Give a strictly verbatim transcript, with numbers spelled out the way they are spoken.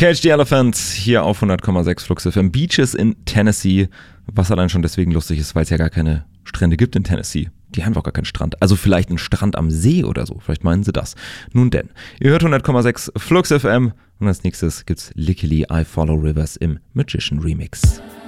Cage the Elephant hier auf hundert Komma sechs Flux F M. Beaches in Tennessee, was allein schon deswegen lustig ist, weil es ja gar keine Strände gibt in Tennessee. Die haben auch gar keinen Strand. Also vielleicht einen Strand am See oder so. Vielleicht meinen sie das. Nun denn, ihr hört hundert Komma sechs Flux F M und als nächstes gibt's Lickily I Follow Rivers im Magician Remix.